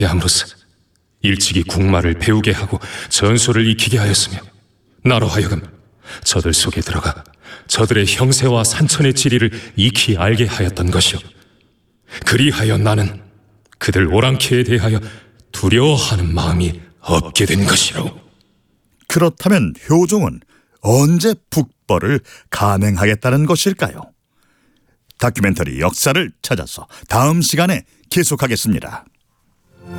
야무스, 일찍이 국마를 배우게 하고 전술을 익히게 하였으며 나로 하여금 저들 속에 들어가 저들의 형세와 산천의 지리를 익히 알게 하였던 것이요, 그리하여 나는 그들 오랑캐에 대하여 두려워하는 마음이 없게 된 것이로. 그렇다면 효종은 언제 북벌을 감행하겠다는 것일까요? 다큐멘터리 역사를 찾아서 다음 시간에 계속하겠습니다.